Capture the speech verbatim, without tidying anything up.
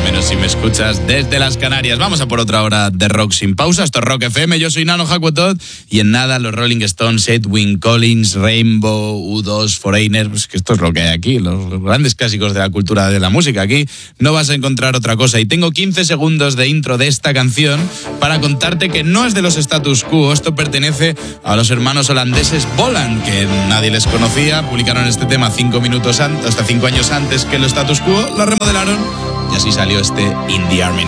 menos si me escuchas desde las Canarias. Vamos a por otra hora de rock sin pausa. Esto es Rock F M, yo soy Nano Hakuotot y en nada los Rolling Stones, Edwyn Collins, Rainbow, U dos, Foreigner, pues que esto es lo que hay aquí, los grandes clásicos de la cultura de la música. Aquí no vas a encontrar otra cosa y tengo quince segundos de intro de esta canción para contarte que no es de los Status Quo. Esto pertenece a los hermanos holandeses Bolan, que nadie les conocía, publicaron este tema cinco minutos antes, hasta cinco años antes que los Status Quo, lo remodelaron y así salió este In the Army